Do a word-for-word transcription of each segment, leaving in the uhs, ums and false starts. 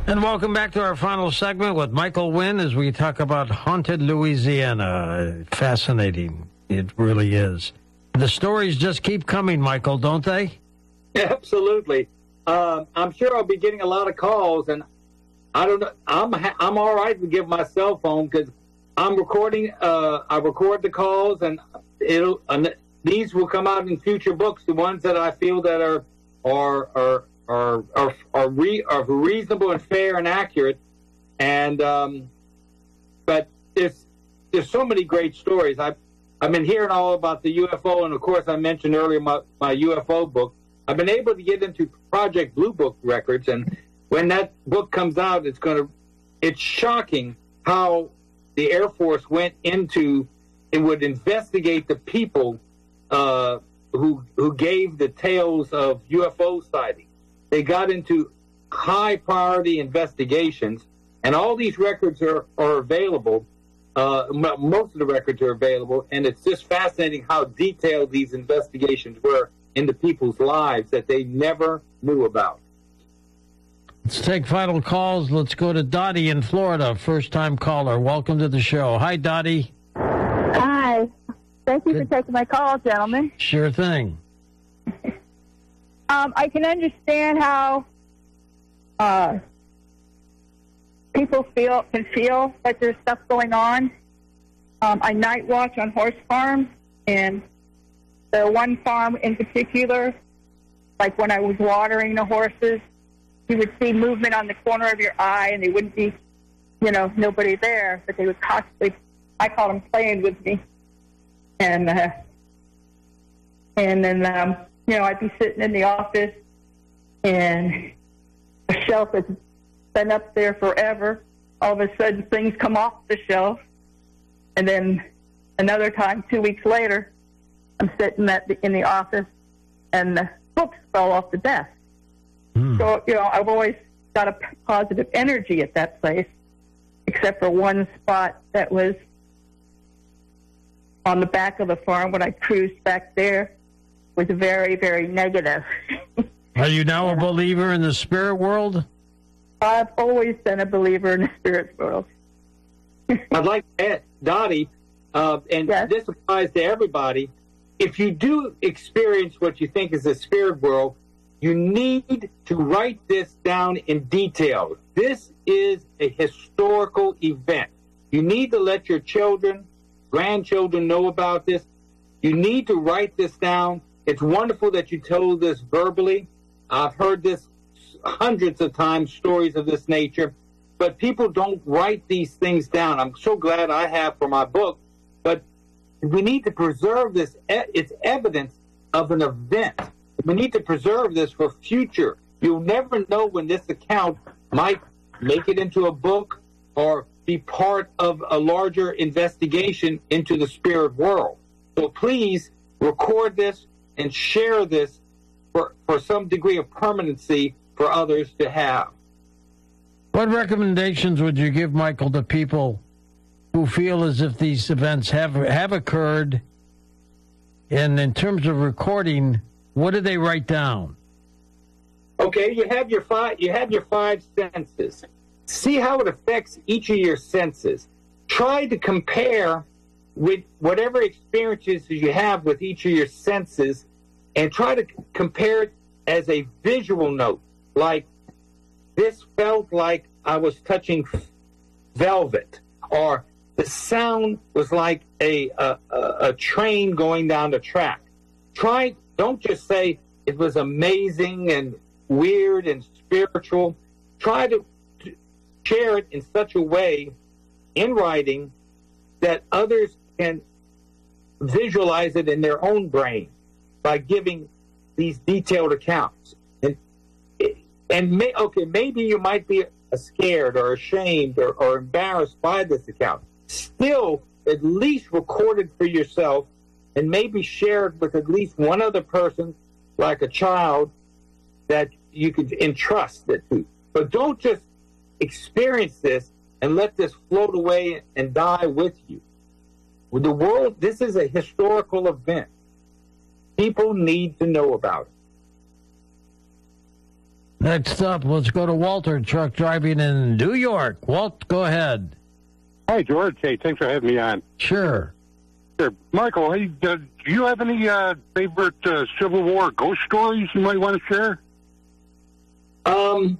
And welcome back to our final segment with Michael Wynn as we talk about haunted Louisiana. Fascinating. It really is. The stories just keep coming, Michael, don't they? Absolutely. Uh, I'm sure I'll be getting a lot of calls, and I don't know. I'm I'm all right to give my cell phone because I'm recording. Uh, I record the calls, and it'll. Uh, these will come out in future books. The ones that I feel that are are are. are are are, re, are reasonable and fair and accurate, and um, but there's there's so many great stories. I've I've been hearing all about the U F O, and of course I mentioned earlier my, my U F O book. I've been able to get into Project Blue Book records, and when that book comes out, it's going to it's shocking how the Air Force went into and would investigate the people uh, who who gave the tales of U F O sightings. They got into high priority investigations, and all these records are, are available. Uh, m- most of the records are available, and it's just fascinating how detailed these investigations were into people's lives that they never knew about. Let's take final calls. Let's go to Dottie in Florida, first-time caller. Welcome to the show. Hi, Dottie. Hi. Thank you Good. for taking my call, gentlemen. Sure thing. Um, I can understand how uh, people feel can feel like there's stuff going on. Um, I night watch on horse farms, and the one farm in particular, like when I was watering the horses, you would see movement on the corner of your eye, and they wouldn't be, you know, nobody there, but they would constantly, I call them playing with me, and uh, and then. Um, You know, I'd be sitting in the office, and a shelf has been up there forever. All of a sudden, things come off the shelf, and then another time, two weeks later, I'm sitting at the, in the office, and the books fell off the desk. Mm. So, you know, I've always got a positive energy at that place, except for one spot that was on the back of the farm when I cruised back there. Was very, very negative. Are you now a believer in the spirit world? I've always been a believer in the spirit world. I'd like to add, Dottie, uh, and yes. This applies to everybody. If you do experience what you think is the spirit world, you need to write this down in detail. This is a historical event. You need to let your children, grandchildren know about this. You need to write this down. It's wonderful that you told this verbally. I've heard this hundreds of times, stories of this nature, but people don't write these things down. I'm so glad I have for my book, but we need to preserve this. It's evidence of an event. We need to preserve this for future. You'll never know when this account might make it into a book or be part of a larger investigation into the spirit world. So please record this and share this for, for some degree of permanency for others to have. What recommendations would you give, Michael, to people who feel as if these events have have occurred? And in terms of recording, what do they write down? Okay, you have your five you have your five senses. See how it affects each of your senses. Try to compare with whatever experiences you have with each of your senses, and try to compare it as a visual note. Like, this felt like I was touching velvet, or the sound was like a, a, a, a train going down the track. Try, don't just say it was amazing and weird and spiritual. Try to, to share it in such a way in writing that others can visualize it in their own brain by giving these detailed accounts. And and may, okay, maybe you might be scared or ashamed or, or embarrassed by this account. Still, at least record it for yourself, and maybe share it with at least one other person, like a child, that you could entrust it to. But don't just experience this and let this float away and die with you. With the world, this is a historical event. People need to know about Next up, let's go to Walter, truck driving in New York. Walt, go ahead. Hi, George. Hey, thanks for having me on. Sure. Sure. Michael, hey, uh, do you have any uh, favorite uh, Civil War ghost stories you might want to share? Um.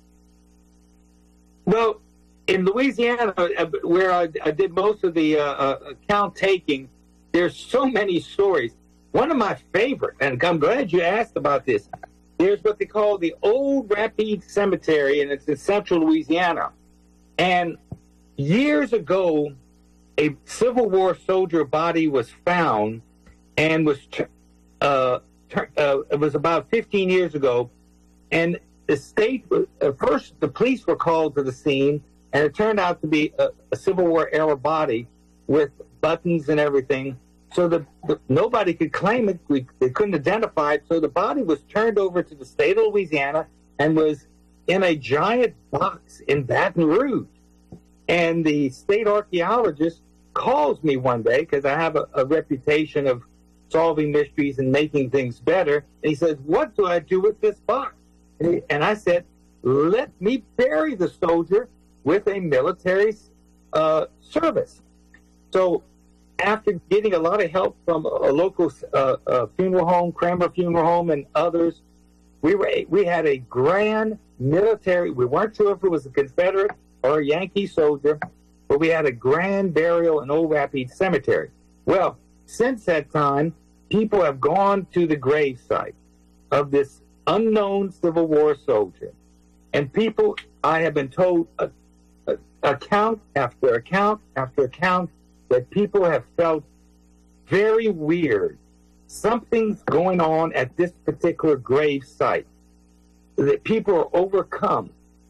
Well, in Louisiana, uh, where I, I did most of the uh, uh, account taking, there's so many stories. One of my favorite, and I'm glad you asked about this, there's what they call the Old Rapide Cemetery, and it's in central Louisiana. And years ago, a Civil War soldier body was found, and was uh, uh, it was about fifteen years ago, and the state uh, first the police were called to the scene, and it turned out to be a, a Civil War era body with buttons and everything. So the, the nobody could claim it. We, they couldn't identify it. So the body was turned over to the state of Louisiana and was in a giant box in Baton Rouge. And the state archaeologist calls me one day, because I have a, a reputation of solving mysteries and making things better. And he says, "What do I do with this box?" And, he, and I said, "Let me bury the soldier with a military uh, service." So after getting a lot of help from a local uh, uh, funeral home, Kramer Funeral Home, and others, we were we had a grand military. We weren't sure if it was a Confederate or a Yankee soldier, but we had a grand burial in Old Rapide Cemetery. Well, since that time, people have gone to the gravesite of this unknown Civil War soldier, and people, I have been told, uh, uh, account after account after account, that people have felt very weird. Something's going on at this particular grave site. That people are overcome.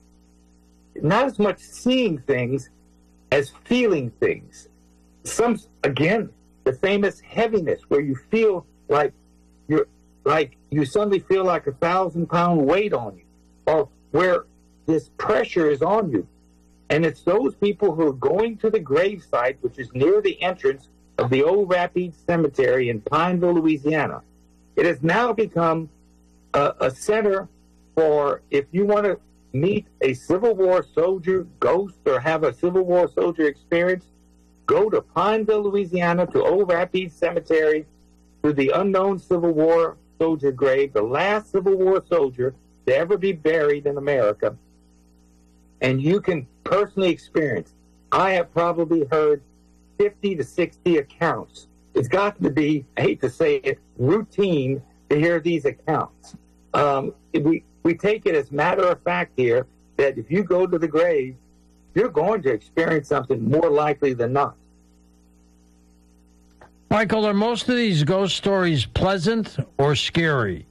Not as much seeing things as feeling things. Some, again, the famous heaviness, where you feel like you're like you suddenly feel like a thousand pound weight on you, or where this pressure is on you. And it's those people who are going to the gravesite, which is near the entrance of the Old Rapide Cemetery in Pineville, Louisiana. It has now become a, a center for, if you want to meet a Civil War soldier ghost or have a Civil War soldier experience, go to Pineville, Louisiana, to Old Rapide Cemetery, to the unknown Civil War soldier grave, the last Civil War soldier to ever be buried in America. And you can personally experience. I have probably heard fifty to sixty accounts. It's got to be, I hate to say it, routine to hear these accounts. Um, we, we take it as matter of fact here that if you go to the grave, you're going to experience something more likely than not. Michael, are most of these ghost stories pleasant or scary?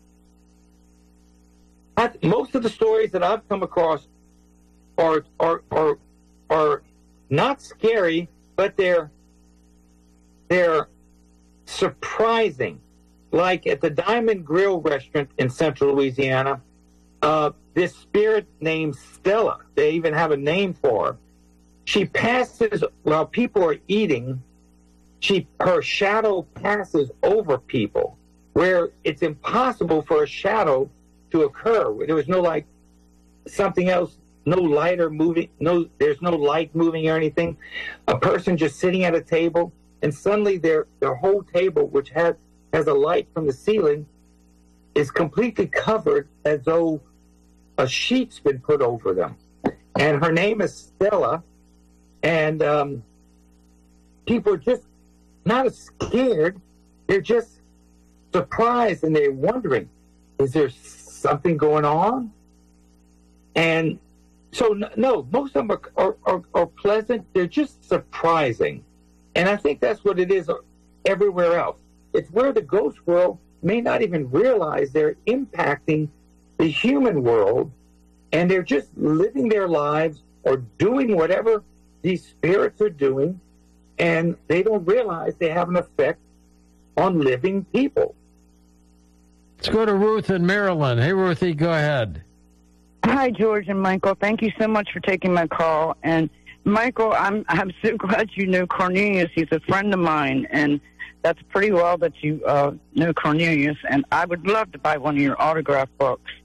I, most of the stories that I've come across are are are are not scary, but they're they're surprising. Like at the Diamond Grill restaurant in Central Louisiana, uh, this spirit named Stella, they even have a name for her. She passes while people are eating. She her shadow passes over people, where it's impossible for a shadow to occur. There was no like something else. No lighter moving, no, there's no light moving or anything. A person just sitting at a table, and suddenly their their whole table, which has has a light from the ceiling, is completely covered as though a sheet's been put over them. And her name is Stella, and um, people are just not as scared; they're just surprised, and they're wondering, is there something going on? And So, no, most of them are, are, are, are pleasant. They're just surprising. And I think that's what it is everywhere else. It's where the ghost world may not even realize they're impacting the human world, and they're just living their lives or doing whatever these spirits are doing, and they don't realize they have an effect on living people. Let's go to Ruth in Maryland. Hey, Ruthie, go ahead. Hi, George and Michael. Thank you so much for taking my call. And Michael, I'm I'm so glad you know Cornelius. He's a friend of mine, and that's pretty well that you uh, know Cornelius. And I would love to buy one of your autograph books.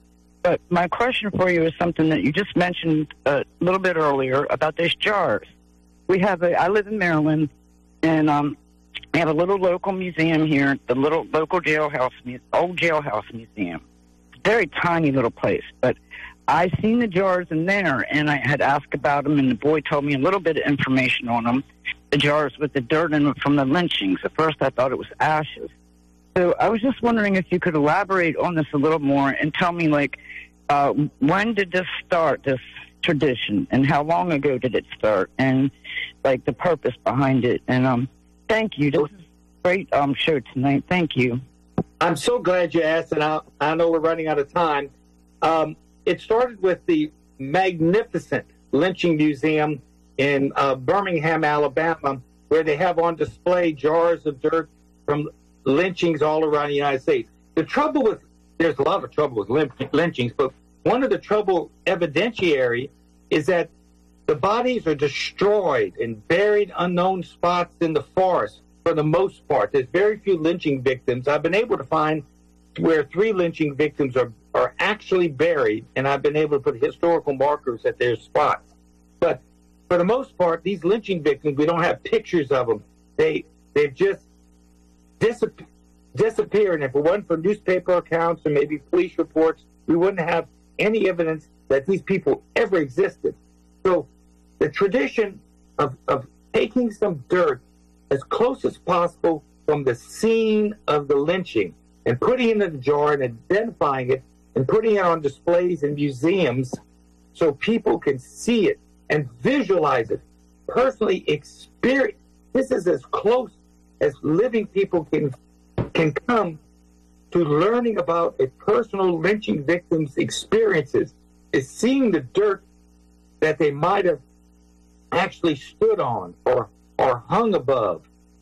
But my question for you is something that you just mentioned a little bit earlier about these jars. We have a, I live in Maryland, and um, we have a little local museum here, the little local jailhouse, old jailhouse museum. It's a very tiny little place, but I seen the jars in there, and I had asked about them, and the boy told me a little bit of information on them. The jars with the dirt in them from the lynchings. At first, I thought it was ashes. So I was just wondering if you could elaborate on this a little more and tell me, like, uh, when did this start, this tradition, and how long ago did it start, and, like, the purpose behind it. And um, thank you. This is a great um, show tonight. Thank you. I'm so glad you asked, and I, I know we're running out of time. Um, it started with the magnificent lynching museum in uh, Birmingham, Alabama, where they have on display jars of dirt from lynchings all around the United States. The trouble with, there's a lot of trouble with lynch, lynchings, but one of the trouble evidentiary is that the bodies are destroyed and buried unknown spots in the forest for the most part. There's very few lynching victims. I've been able to find where three lynching victims are, are actually buried, and I've been able to put historical markers at their spots. But for the most part, these lynching victims, we don't have pictures of them. They, they've just disappeared. disappeared. And if it wasn't for newspaper accounts or maybe police reports, we wouldn't have any evidence that these people ever existed. So the tradition of, of taking some dirt as close as possible from the scene of the lynching and putting it in a jar and identifying it and putting it on displays in museums so people can see it and visualize it, personally experience. This is as close as living people can can come to learning about a personal lynching victim's experiences, is seeing the dirt that they might have actually stood on or or hung above.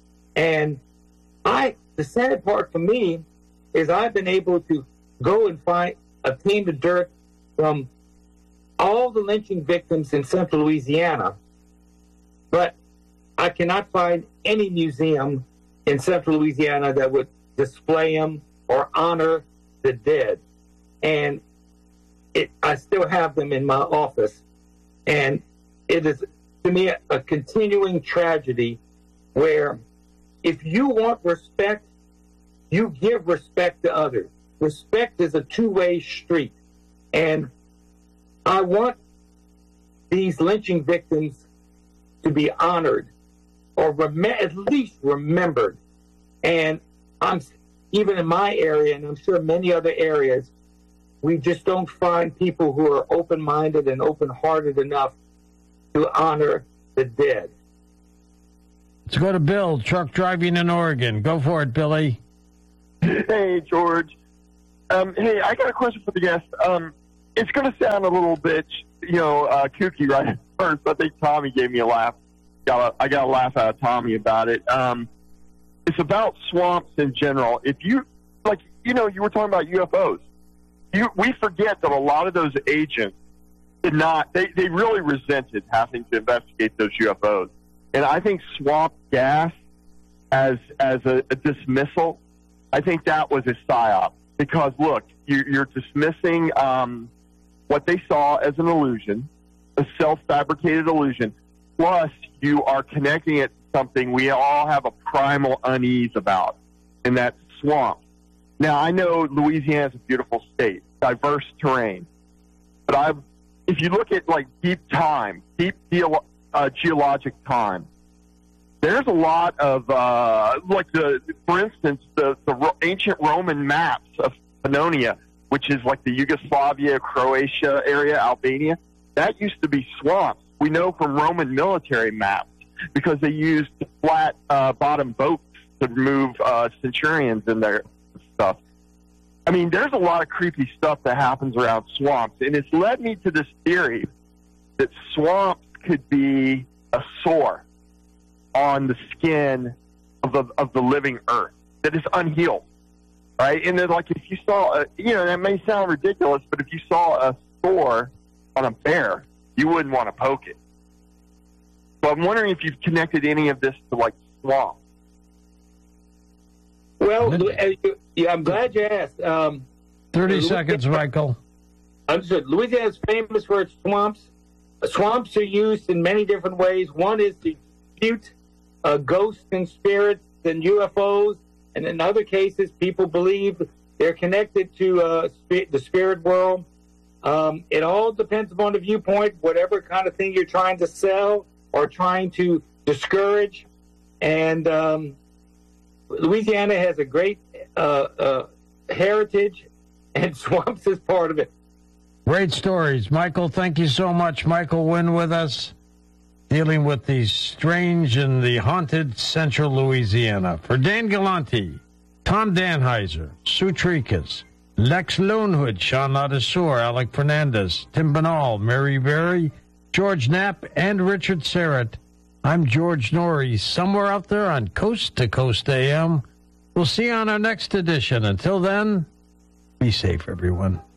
And I, the sad part for me is I've been able to go and find, obtain the dirt from all the lynching victims in central Louisiana, but I cannot find any museum in central Louisiana that would display them or honor the dead. And it, I still have them in my office. And it is, to me, a, a continuing tragedy where if you want respect, you give respect to others. Respect is a two-way street. And I want these lynching victims to be honored or rem- at least remembered. And I'm even in my area, and I'm sure many other areas, we just don't find people who are open-minded and open-hearted enough to honor the dead. Let's go to Bill, truck driving in Oregon. Go for it, Billy. Hey, George. Um, hey, I got a question for the guest. Um, it's going to sound a little bit, you know, uh, kooky right at first, but I think Tommy gave me a laugh. Got a, I got a laugh out of Tommy about it. Um, it's about swamps in general. If you, like, you know, you were talking about U F Os. You, we forget that a lot of those agents did not, they, they really resented having to investigate those U F Os. And I think swamp gas as as a, a dismissal, I think that was a psyop. Because, look, you, you're dismissing um, what they saw as an illusion, a self-fabricated illusion, plus you are connecting it to something we all have a primal unease about, and that's swamp. Now, I know Louisiana is a beautiful state, diverse terrain, but I, if you look at, like, deep time, deep geolo- uh, geologic time, there's a lot of, uh, like, the, for instance, the, the ancient Roman maps of Pannonia, which is like the Yugoslavia, Croatia area, Albania, that used to be swamps. We know from Roman military maps because they used flat uh, bottom boats to move uh, centurions in their stuff. I mean, there's a lot of creepy stuff that happens around swamps, and it's led me to this theory that swamps could be a sore on the skin of the of the living earth that is unhealed, right? And then, like, if you saw, a, you know, that may sound ridiculous, but if you saw a sore on a bear, you wouldn't want to poke it. So I'm wondering if you've connected any of this to, like, swamp. Well, yeah, I'm glad you asked. Um, thirty seconds, Michael. Understood. Louisiana is famous for its swamps. Uh, swamps are used in many different ways. One is to dispute uh, ghosts and spirits and U F Os, and in other cases, people believe they're connected to uh, sp- the spirit world. Um, it all depends upon the viewpoint, whatever kind of thing you're trying to sell or trying to discourage. And um, Louisiana has a great uh, uh, heritage, and swamps is part of it. Great stories. Michael, thank you so much. Michael Wynn with us, dealing with the strange and the haunted central Louisiana. For Dan Galante, Tom Danheiser, Sue Tricas, Lex Loonhood, Sean Ladesseur, Alec Fernandez, Tim Banal, Mary Berry, George Knapp, and Richard Serrett. I'm George Norrie, somewhere out there on Coast to Coast A M. We'll see you on our next edition. Until then, be safe, everyone.